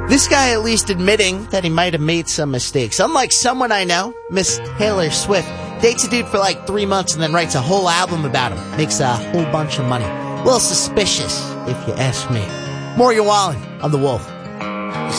This guy at least admitting that he might have made some mistakes. Unlike someone I know, Miss Taylor Swift, dates a dude for like 3 months and then writes a whole album about him. Makes a whole bunch of money. A little suspicious, if you ask me. Morgan Wallen on The Wolf.